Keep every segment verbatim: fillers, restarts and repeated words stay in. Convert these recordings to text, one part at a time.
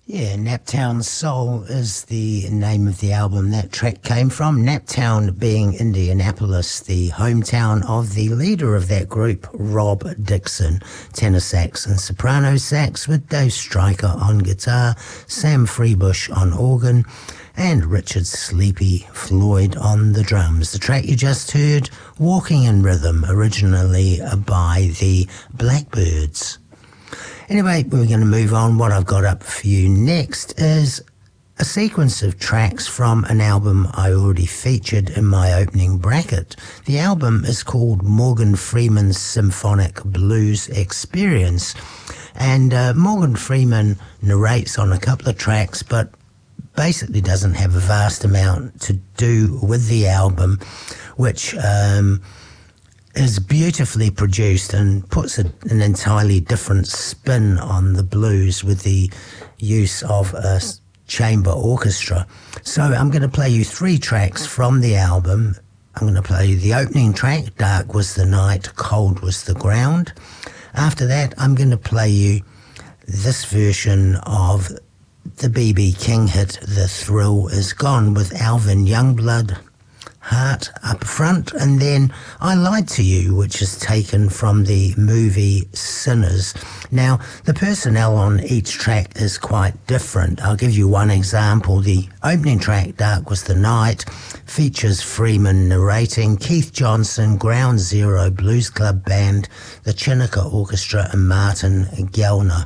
Yeah, Naptown Soul is the name of the album that track came from. Naptown being Indianapolis, the hometown of the leader of that group, Rob Dixon, tenor sax and soprano sax, with Dave Stryker on guitar, Sam Freebush on organ, and Richard Sleepy Floyd on the drums. The track you just heard, Walking in Rhythm, originally by the Blackbirds. Anyway, we're going to move on. What I've got up for you next is a sequence of tracks from an album I already featured in my opening bracket. The album is called Morgan Freeman's Symphonic Blues Experience, and uh, Morgan Freeman narrates on a couple of tracks, but basically doesn't have a vast amount to do with the album, which um, is beautifully produced and puts a, an entirely different spin on the blues with the use of a chamber orchestra. So I'm going to play you three tracks from the album. I'm going to play you the opening track, Dark Was the Night, Cold Was the Ground. After that, I'm going to play you this version of the B B King hit, The Thrill Is Gone, with Alvin Youngblood Heart up front, and then I Lied to You, which is taken from the movie Sinners. Now, the personnel on each track is quite different. I'll give you one example. The opening track, Dark Was the Night, features Freeman narrating, Keith Johnson, Ground Zero Blues Club Band, the Chinaka Orchestra, and Martin Gellner.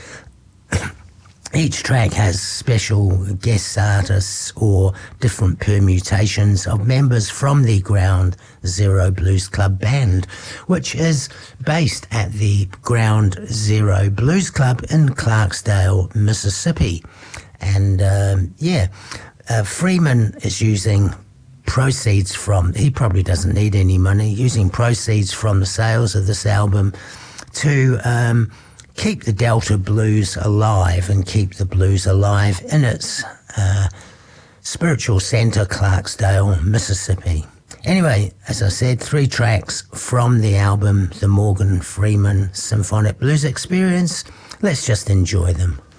Each track has special guest artists or different permutations of members from the Ground Zero Blues Club Band, which is based at the Ground Zero Blues Club in Clarksdale, Mississippi. And um, yeah, uh, Freeman is using proceeds from, he probably doesn't need any money, using proceeds from the sales of this album to um, keep the Delta blues alive and keep the blues alive in its uh, spiritual center, Clarksdale, Mississippi. Anyway, as I said, three tracks from the album, the Morgan Freeman Symphonic Blues Experience. Let's just enjoy them.